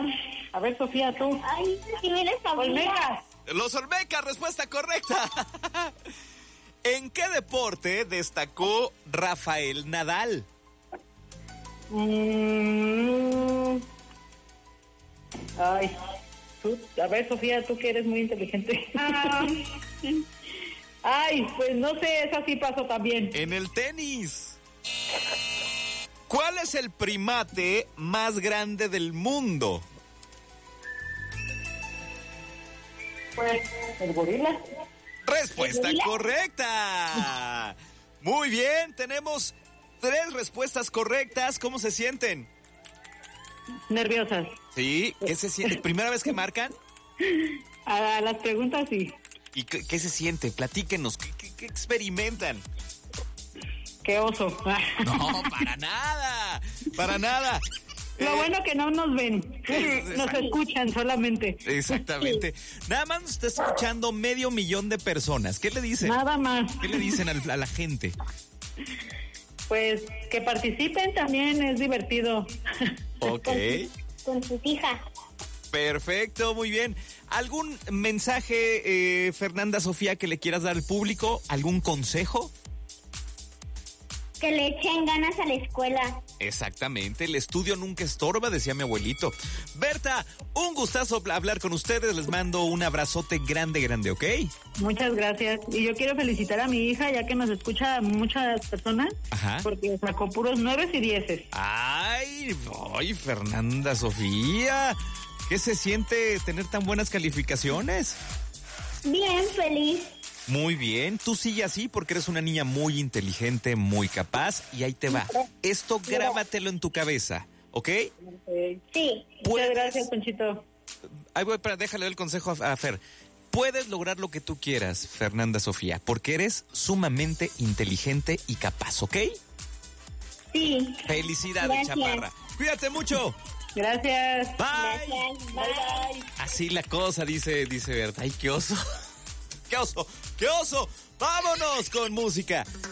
A ver, Sofía, tú. Ay, si me les sabía. Olmecas. Los Olmecas, respuesta correcta. ¿En qué deporte destacó Rafael Nadal? Ay, tú, a ver, Sofía, tú que eres muy inteligente. Ay, pues no sé, esa sí pasó también. En el tenis. ¿Cuál es el primate más grande del mundo? Pues, el gorila. Respuesta ¿El gorila? correcta. Muy bien, tenemos 3 respuestas correctas. ¿Cómo se sienten? Nerviosas. Sí, ¿qué se siente? ¿Primera vez que marcan? A las preguntas sí. ¿Y qué se siente? Platíquenos, ¿qué experimentan? Qué oso. No, para nada, para nada. Lo bueno que no nos ven, nos escuchan solamente. Exactamente. Nada más nos está escuchando 500,000 de personas. ¿Qué le dicen? Nada más. ¿Qué le dicen a la gente? Pues que participen también es divertido. Ok. Con sus hijas. Perfecto, muy bien. ¿Algún mensaje, Fernanda Sofía, que le quieras dar al público? ¿Algún consejo? Que le echen ganas a la escuela. Exactamente, el estudio nunca estorba, decía mi abuelito. Berta, un gustazo hablar con ustedes, les mando un abrazote grande, grande, ¿ok? Muchas gracias. Y yo quiero felicitar a mi hija, ya que nos escucha muchas personas, Ajá. porque sacó puros 9 y 10. Ay, Fernanda Sofía, ¿qué se siente tener tan buenas calificaciones? Bien, feliz. Muy bien, tú sigue así porque eres una niña muy inteligente, muy capaz y ahí te va. Esto grábatelo en tu cabeza, ¿ok? Sí. Muchas gracias, Ponchito. Ahí voy, déjale el consejo a Fer. Puedes lograr lo que tú quieras, Fernanda Sofía, porque eres sumamente inteligente y capaz, ¿ok? Sí. Felicidades, Gracias. chaparra. Cuídate mucho. Gracias. Bye. Gracias. Bye. Así la cosa, dice Berta. Ay, qué oso. ¡Qué oso! ¡Qué oso! ¡Vámonos con música!